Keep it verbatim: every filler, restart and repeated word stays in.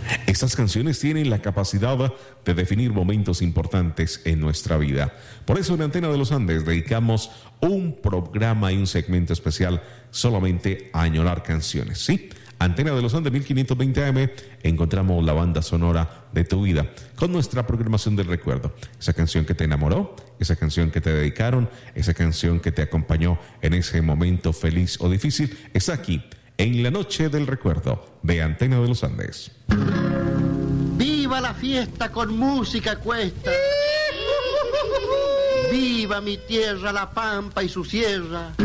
Estas canciones tienen la capacidad de definir momentos importantes en nuestra vida. Por eso en Antena de los Andes dedicamos un programa y un segmento especial solamente a añorar canciones, ¿sí? Antena de los Andes mil quinientos veinte A M, encontramos la banda sonora de tu vida con nuestra programación del recuerdo. Esa canción que te enamoró, esa canción que te dedicaron, esa canción que te acompañó en ese momento feliz o difícil, está aquí en la noche del recuerdo de Antena de los Andes. ¡Viva la fiesta con música cuesta! ¡Viva mi tierra, la pampa y su sierra!